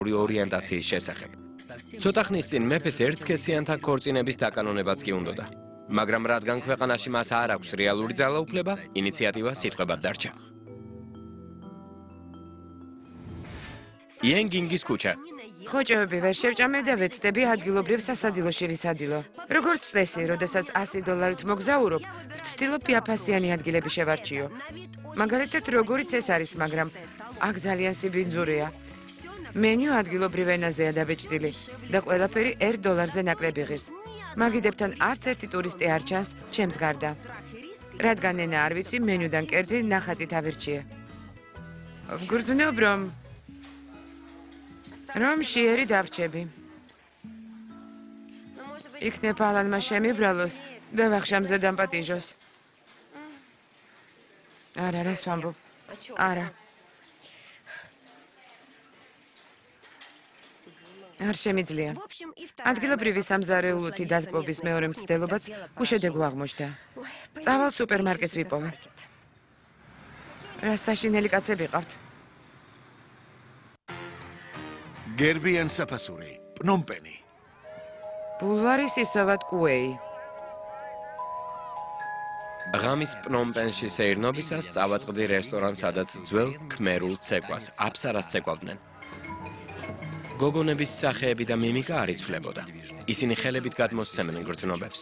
ორიენტაციის შესახებ. ცოტა ხნის წინ მეფეს ერთსქესიანთა ქორწინების დაკანონებაც კი უნდოდა. მაგრამ რადგან ქვეყანაში მას არ აქვს რეალური ძალაუფლება, ინიციატივა სიტყვებად დარჩა. იენგინგის ქუჩა. ხოჭოები ვერ შევჭამე და ვეცდები ადგილობრივ სასადილოში ვისადილო. როგორც წესი, როდესაც $100 მოგზაურობ, ვცდილობ იაფასიანი ადგილები შევარჩიო. მაგალითად, როგორიც ეს არის, მაგრამ აქ ძალიან სიბინძურია. მენიუ ადგილობრივ ენაზეა დაბეჭდილი და ყველაფერი $1-ზე ნაკლები ღირს. მაგიდებთან არც ერთი ტურისტი არ ჩანს ჩემს გარდა. რადგან ენა არ ვიცი, მენიუდან კერძი ნახატი თავირჩიე. ვგრძნობ, რომ შიერი დავრჩები. იქნებ ალანმა შემიბრალოს და ვახშამზე დამპატიჟოს. არა, რას ვამბობ? არა. არ შემიძლია. ადგილობრივი სამზარეულოთი დაზკვობის მეორე მცდელობაც უშედეგო აღმოჩნდა. წავალ სუპერმარკეტს ვიპოვე. რა საშინელი კაცები ყავთ? გერბიან საფასური, პნომპენი. ბულვარის ისოვად კუეი. ღამის პნომპენში სეირნობისას წავაწყდი რესტორანს, სადაც ძველ ქმერულ ცეკვას, აფსარას ცეკვავდნენ. გოგონების სახეები და მიმიკა არ იცვლებოდა. ისინი ხელებით გადმოსცემენ გრძნობებს.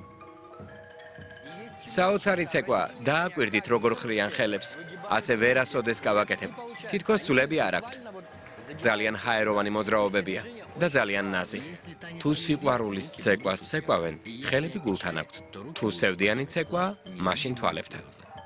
საოცარი ცეკვა, დააკვირდით როგორ ხრიან ხელებს, ასე ვერასოდეს გავაკეთებ. თითქოს ცულები არ აქვთ. ძალიან ჰაეროვანი მოძრაობებია და ძალიან ნაზი. თუ სიყვარულის ცეკვას ცეკვავენ, ხელები გულთან აქვთ. თუ სევდიანი ცეკვა, მაშინ თვალებთან.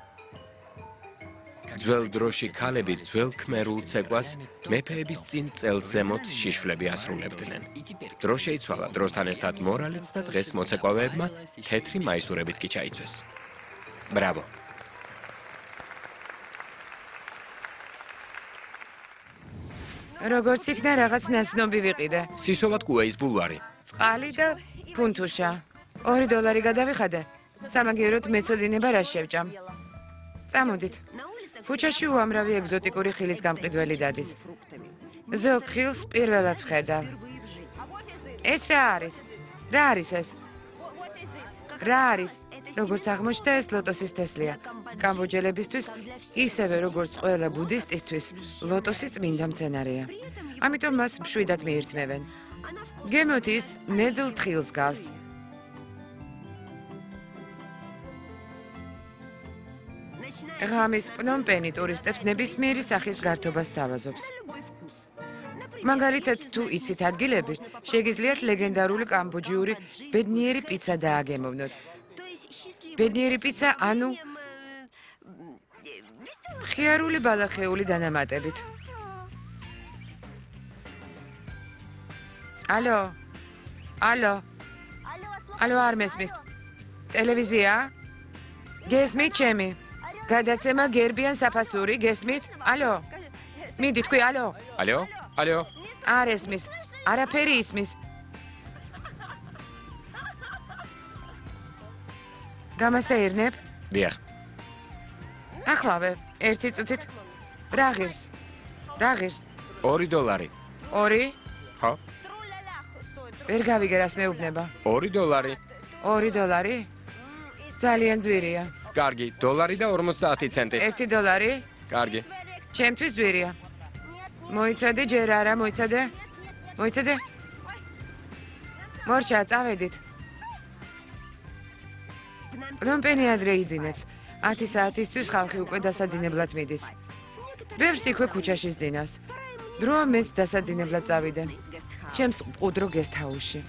ძველ დროში ქალები ძველ ქმერულ ცეკვას მეფეების წინ წელს ზემოთ შიშვლები ასრულებდნენ. დრო შეიცვალა, დროსთან ერთად მორალიც და დღეს მოცეკვავეებმა თეთრი მაისურებიც კი ჩაიცვეს. ბრავო! როგორც იქნა რაღაც ნაცნობი ვიყიდე. სისოვად კუეის ბულვარი. წყალი და ფუნთუშა. $2 გადავიხადე. სამაგიეროდ მეწოდინება რა შევჭამ. წამოდით. ქუჩაში უამრავი ეგზოტიკური ხილის გამყიდველი დადის. ზოგ ხილს პირველად ვხედავ. ეს რა არის? რა არის ეს? რა არის? როგორც აღმოჩნდა, ეს ლოტოსის თესლია. კამბოჯელებისთვის, ისევე როგორც ყველა ბუდისტისთვის, ლოტოსი წმინდა მცენარეა. ამიტომ მას მშვიდად მიირთმევენ. გემოთის ნედლ თხილს გავს. ღამის პნომპენი ტურისტებს ნებისმიერი სახის გართობას თავაზობს. მაგალითად, თუ იცით ადგილები, შეგიძლიათ ლეგენდარული კამბოჯიური ბედნიერი პიცა დააგემოვნოთ. ბედნიერი პიცა, ანუ ხიარული ბალახეული დანამატებით. ალო? ალო? ალო, არ მესმის? ტელევიზია? გესმით ჩემი? გადაცემა გერბიან საფასური, გესმით? ალო? მიდი თქვი, ალო? ალო? ალო? არ ესმის, არაფერი ისმის. გამასეირნებ? დიახ. ახლავე, ერთი წუთით. რა ღირს? რა ღირს? $2. 2? ხო? ვერ გავიგე რას მეუბნება. $2. $2? ძალიან ძვირია. კარგი, $1 და 50 ცენტი. $1? კარგი. ჩემთვის ძვირია. მოიცადე ჯერ არა, მოიცადე? მოიცადე? მორჩა, წავედით. პნომპენი ადრე იძინებს. 10 საათისთვის ხალხი უკვე დასაძინებლად მიდის. ბევრს იქვე ქუჩაში ზძინავს. დროა მეც დასაძინებლად წავიდე. ჩემს მყუდრო გესტჰაუსში.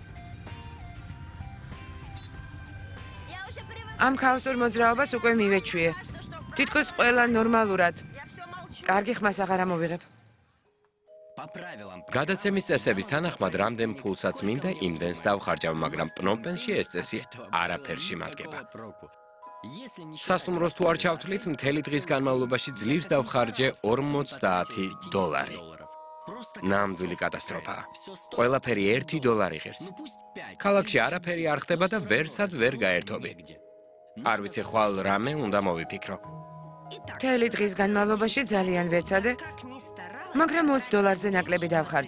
ამ ქაოსურ მოძრაობას უკვე მივეჩვიე. თითქოს ყველა ნორმალურად. კარგი ხმას აღარ ამოვიღებ. გადაცემის წესების თანახმად რამდენ ფულსაც მინდა იმდენს დავხარჯავ, მაგრამ პნომპენში ეს წესი არაფერ შემადგენა. სასტუმროს თუ არ ჩავთვლით, მთელი დღის განმავლობაში ძლივს დავხარჯე $40. ნამდვილი კატასტროფაა. ყველაფერი $1 ღირს. ქალაქში არაფერი არ ხდება და ვერსად ვერ გაერთობი. არ ვიცი, ხვალ რამე უნდა მოვიფიქრო. მთელი დღის განმავლობაში ძალიან ვეცადე მაგრამ $20-ზე ნაკლები დავხარჯე.